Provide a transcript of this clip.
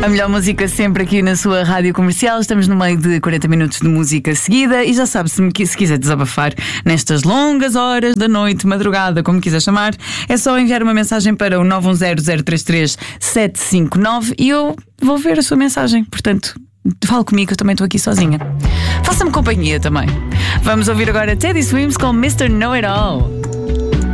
A melhor música sempre aqui na sua rádio comercial. Estamos no meio de 40 minutos de música seguida. E já sabe, se quiser desabafar nestas longas horas da noite, madrugada, como quiser chamar, é só enviar uma mensagem para o 910-033-759 e eu vou ver a sua mensagem. Portanto, fale comigo, eu também estou aqui sozinha. Faça-me companhia também. Vamos ouvir agora Teddy Swims com Mr. Know It All.